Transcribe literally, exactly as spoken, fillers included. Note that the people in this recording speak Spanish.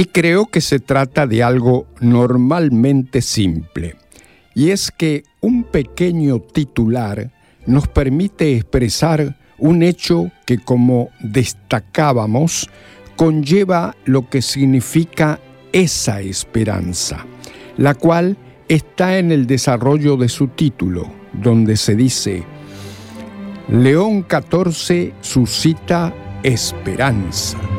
Y creo que se trata de algo normalmente simple, y es que un pequeño titular nos permite expresar un hecho que, como destacábamos, conlleva lo que significa esa esperanza, la cual está en el desarrollo de su título, donde se dice: León catorce suscita esperanza.